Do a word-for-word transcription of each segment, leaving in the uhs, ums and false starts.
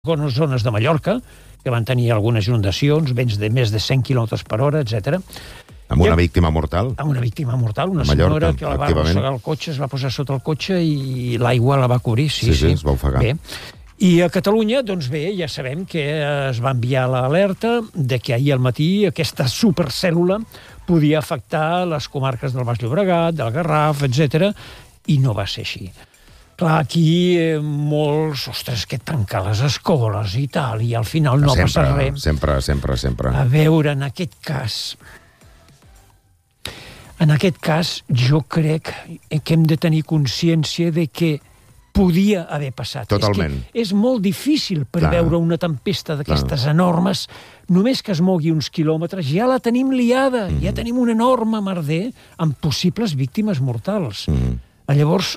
algunes zones de Mallorca, que van tenir algunes inundacions, vents de més de cent quilòmetres per hora, etcètera. Amb una víctima mortal? Amb una víctima mortal, una Mallorca, senyora que la va arrossegar el cotxe, es va posar sota el cotxe i l'aigua la va cobrir. Sí, sí, sí, sí, es va ofegar. Bé. I a Catalunya, doncs bé, ja sabem que es va enviar l'alerta de que ahir al matí aquesta supercèl·lula podia afectar les comarques del Baix Llobregat, del Garraf, etcètera, i no va ser així. Clar, aquí eh, molts, ostres, que tancar les escoles i tal, i al final no sempre, passa res. Sempre, sempre, sempre. A veure, en aquest cas... En aquest cas, jo crec que hem de tenir consciència de que podia haver passat. Totalment. És que és molt difícil preveure Clar. una tempesta d'aquestes enormes. Només que es mogui uns quilòmetres ja la tenim liada, mm. ja tenim un enorme merder amb possibles víctimes mortals. Mm. Llavors,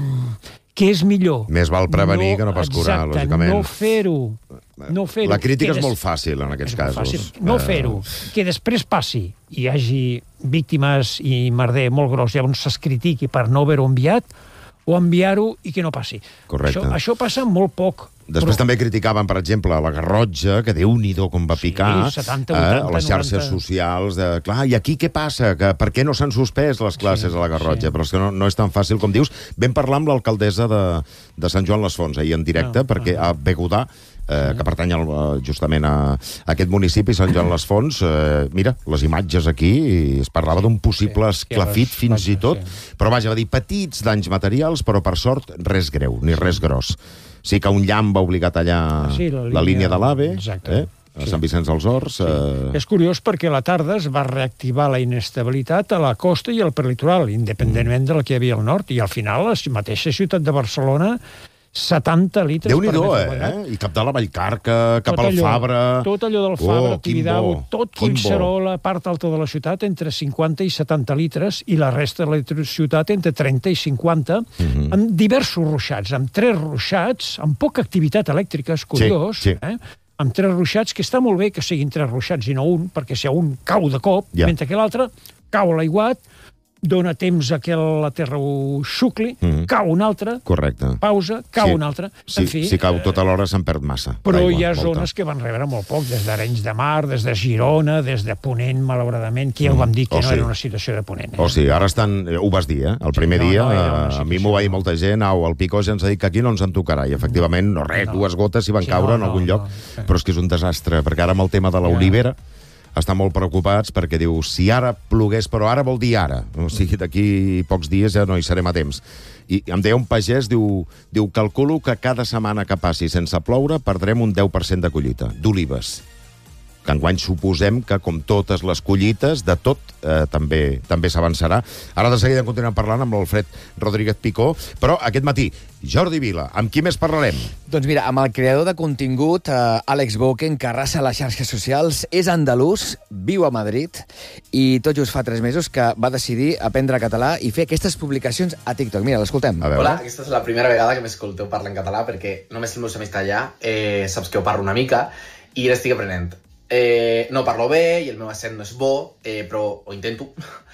què és millor? Més val prevenir no, que no pas curar, exacte, lògicament. no fer-ho. No fer-ho. La crítica que és des... molt fàcil, en aquests és casos. Fàcil. No fer-ho. Que després passi i hi hagi víctimes i merder molt gros, llavors es critiqui per no haver-ho enviat, o enviar-ho i que no passi. Correcte. Això, això passa molt poc. Després però... també criticaven, per exemple, la Garrotxa, que Déu-n'hi-do com va picar, sí, setanta, vuitanta, eh, a les xarxes noranta... socials, de, clar, i aquí què passa? Que, per què no s'han suspès les classes sí, a la Garrotxa? Sí. Però és que no, no és tan fàcil com dius. Vam parlar amb l'alcaldessa de, de Sant Joan les Fonts, ahir en directe, no, perquè no. a Begudà, eh, que pertany al, justament a, a aquest municipi, Sant Joan les Fonts, eh, mira, les imatges aquí, i es parlava d'un possible sí, esclafit sí, fins i tot, sí. però vaja, va dir petits danys materials, però per sort res greu, ni res gros. Sí que un llamp va obligar a tallar sí, la, línia, la línia de l'AVE, eh? a sí. Sant Vicenç dels Horts. Sí. Eh... És curiós perquè a la tarda es va reactivar la inestabilitat a la costa i al perlitoral, independentment mm. de la que hi havia al nord. I al final, la mateixa ciutat de Barcelona, setanta litres per metre quadrat. eh? I cap de la Vallcarca, cap tot al allò, Fabra... Tot allò del Fabra, oh, Tibidabo, bo, tot Collserola, part alta de la ciutat, entre cinquanta i setanta litres, i la resta de la ciutat entre trenta i cinquanta, mm-hmm. amb diversos ruixats, amb tres ruixats, amb poca activitat elèctrica, és curiós, sí, sí. eh? amb tres ruixats, que està molt bé que siguin tres ruixats i no un, perquè si un cau de cop, ja. mentre que l'altre cau a l'aiguat, dona temps a que la terra ho xucli, mm-hmm. cau un altre, correcte. pausa, cau sí. un altre. Sí, en fi, si cau tota l'hora se'n perd massa. Però aigua, hi ha molta. zones que van rebre molt poc, des d'Arenys de Mar, des de Girona, des de Ponent, malauradament, que ja ho vam dir que oh, no sí. era una situació de Ponent. Eh? O sigui, ara estan... Ho vas dir, eh? El primer sí, no, dia, no, a mi m'ho va dir molta gent, au, el Picó ja ens ha dit que aquí no ens en tocarà, i efectivament, no res, no. dues gotes s'hi van sí, caure no, en algun no, lloc, no, sí. però és que és un desastre, perquè ara amb el tema de l'olivera, ja. estan molt preocupats perquè diu, si ara plogués, però ara vol dir ara. O sigui, d'aquí pocs dies ja no hi serem a temps. I em deia un pagès, diu, diu calculo que cada setmana que passi sense ploure perdrem un deu per cent de collita, d'olives. Que enguany suposem que, com totes les collites, de tot eh, també també s'avançarà. Ara de seguida continuem parlant amb l'Alfred Rodríguez Picó, però aquest matí, Jordi Vila, amb qui més parlarem? Doncs mira, amb el creador de contingut, eh, Àlex Boken, que arrasa les xarxes socials, és andalús, viu a Madrid, i tot just fa tres mesos que va decidir aprendre català i fer aquestes publicacions a TikTok. Mira, l'escoltem. Hola, aquesta és la primera vegada que m'escolteu parlar en català, perquè només el meu amics allà eh, saps que ho parlo una mica, i l'estic aprenent. Eh, no parlo bé i el meu accent no és bo, eh, però ho intento.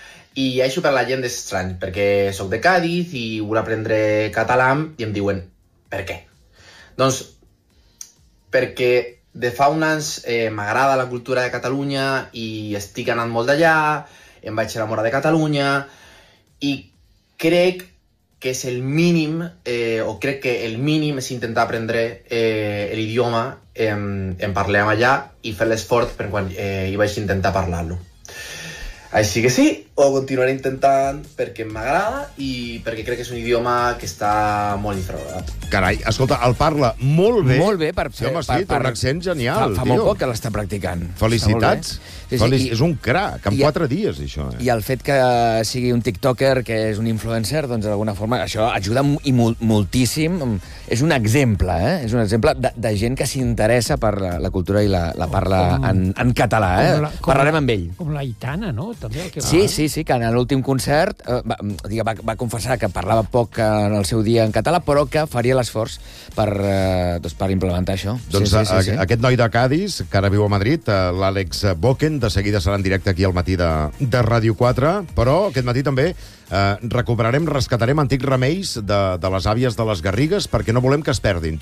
I això per la gent és estrany, perquè sóc de Càdiz i vull aprendre català i em diuen, per què? Doncs perquè de fa uns anys eh, m'agrada la cultura de Catalunya i estic anant molt d'allà, em vaig enamorar de Catalunya i crec que és el mínim, eh, o crec que el mínim és intentar aprendre eh, l'idioma en, en parlem allà i fer l'esforç per quan eh, hi vaig intentar parlar-lo. Així que sí, ho continuaré intentant perquè m'agrada i perquè crec que és un idioma que està molt infravalorat. Carai, escolta, el parla molt bé. Molt bé. Per, sí, home, sí, per, té un accent genial. Fa, fa molt poc que l'està practicant. Felicitats. Sí, sí, Felic... i, és un crac, en i, quatre dies, això. Eh? I el fet que sigui un tiktoker, que és un influencer, doncs d'alguna forma això ajuda i mol, moltíssim. És un exemple, eh? És un exemple de, de gent que s'interessa per la, la cultura i la, la parla com, en, en català, eh? La, Parlarem amb ell. Com la Aitana, no? També el que sí, va... sí, sí, que en l'últim concert eh, va, va, va confessar que parlava poc en el seu dia en català, però que faria l'esforç per, eh, doncs per implementar això. Doncs sí, sí, sí, sí. Aquest noi de Cádiz, que ara viu a Madrid, l'Àlex Boken, de seguida serà en directe aquí al matí de, de Ràdio quatre, però aquest matí també eh, recuperarem, rescatarem antics remeis de, de les àvies de les Garrigues, perquè no volem que es perdin, tu.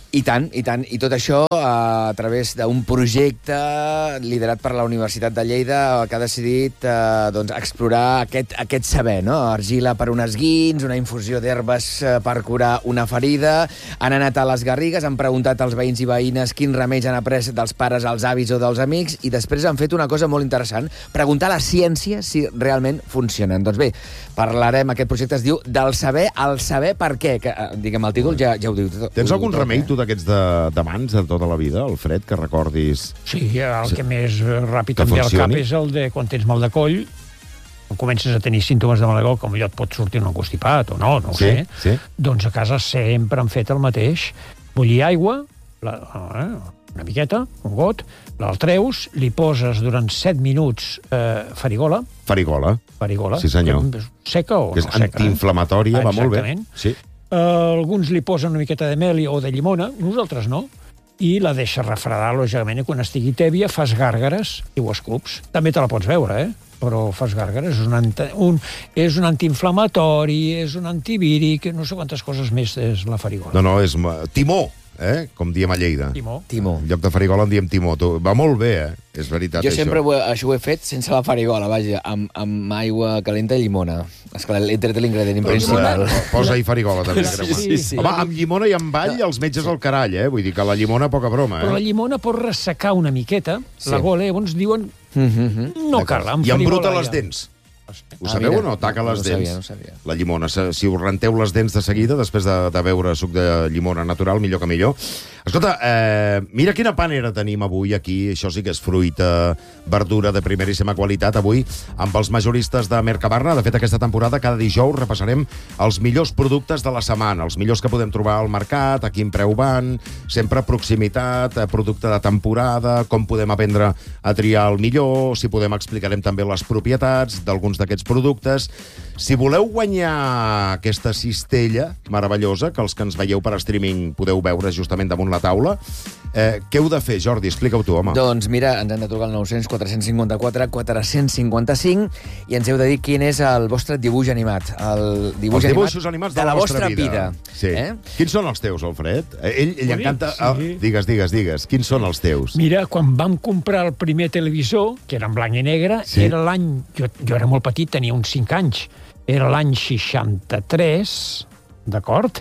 I tant, i tant. I tot això a través d'un projecte liderat per la Universitat de Lleida que ha decidit eh, doncs, explorar aquest, aquest saber, no? Argila per un esguins, una infusió d'herbes eh, per curar una ferida. Han anat a les Garrigues, han preguntat als veïns i veïnes quins remeis han après dels pares, als avis o dels amics, i després han fet una cosa molt interessant, preguntar a la ciència si realment funcionen. Doncs bé, parlarem, aquest projecte es diu Del saber al saber per què, que, diguem, el títol ja, ja ho diu tot. Tens algun tot, remei, eh? tu, d'aquests de, de mans de tota la vida, Alfred, que recordis? Sí, el que més ràpid Que em ve al cap funcioni? és el de quan tens mal de coll, quan comences a tenir símptomes de mal de coll, com allò et pot sortir un constipat o no, no ho Sí, sé, sí. doncs a casa sempre han fet el mateix. Bullir aigua, la, eh, una miqueta, un got, el treus, li poses durant set minuts eh, farigola, Farigola, farigola, Sí, senyor. que és seca o que és no seca. antiinflamatòria, va molt bé. Exactament. Sí. Uh, alguns li posen una miqueta de mel o de llimona, nosaltres no, i la deixes refredar, lògicament, i quan estigui tèbia fas gàrgares i ho escups. També te la pots veure, eh? Però fas gàrgares. És un, anti, un, és un antiinflamatori, és un antivíric, no sé quantes coses més és la farigola. No, no, és ma- timó, eh? Com diem a Lleida. Timó. Timó. En lloc de farigola en diem timó. Tu- Va molt bé, eh? És veritat, Jo això. sempre ho he, això ho he fet sense la farigola, vaja, amb, amb aigua calenta i llimona. Esclar, he tret l'ingredient Doncs, principal. eh, Posa-hi farigola, també. Sí, crema. sí, sí. Home, amb llimona i amb all, els metges al carall, eh? Vull dir que la llimona, poca broma, Però la eh? llimona pot ressecar una miqueta, Sí. la gola, llavors diuen Mm-hmm. no cal, amb I embruta farigola les ja. dents. Ho Ah, sabeu mira, o no? Taca no les ho dents. sabia, no ho sabia. La llimona. Se- Si us renteu les dents de seguida, després de, de beure suc de llimona natural, millor que millor. Escolta, eh, mira quina panera tenim avui aquí. Això sí que és fruita, verdura de primeríssima qualitat. Avui, amb els majoristes de Mercabarna. De fet, aquesta temporada, cada dijous, repassarem els millors productes de la setmana, els millors que podem trobar al mercat, a quin preu van, sempre proximitat, eh, producte de temporada, com podem aprendre a triar el millor, si podem explicarem també les propietats d'alguns d'aquests productes. Si voleu guanyar aquesta cistella meravellosa, que els que ens veieu per streaming podeu veure justament damunt la taula, eh, què heu de fer, Jordi? Explica-ho tu, home. Doncs mira, ens hem de trucar al nou cents quatre cinquanta-quatre quatre cinquanta-cinc i ens heu de dir quin és el vostre dibuix animat. El dibuix Els animat dibuixos animats de, de la vostra vida. vida. Sí. Eh? Quins són els teus, Alfred? Eh, Ell, ell Ho encanta... dic, sí. Ah, digues, digues, digues. Quins són els teus? Mira, quan vam comprar el primer televisor, que era en blanc i negre, Sí. sí. era l'any... Jo, jo era molt petit, tenia uns cinc anys. Era l'any seixanta-tres, d'acord?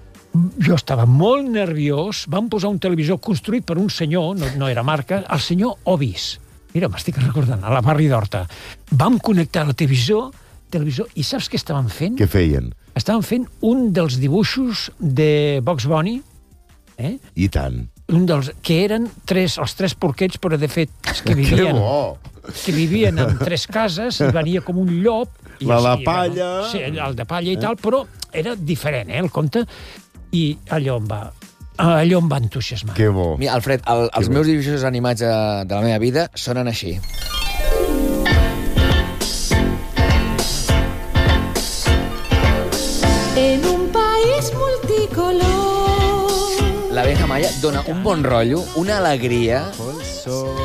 Jo estava molt nerviós. Vam posar un televisor construït per un senyor, no, no era marca, el senyor Obis. Mira, m'estic recordant, a la barri d'Horta. Vam connectar el televisor, televisor i saps què estaven fent? Què feien? Estaven fent un dels dibuixos de Bugs Bunny, eh? I tant. un dels, que eren tres, els tres porquets, però de fet és que Que vivien, bo! que vivien en tres cases i venia com un llop. I La de i, palla. Bueno, sí, el de palla i tal, però era diferent, eh, el conte. I allò em va, allò em va entusiasmar. Que bo. Mira, Alfred, el, els bo. meus dibuixos animats de, de la meva vida sonen així. En un país multicolor. La Benja Maya dona un bon rotllo, una alegria.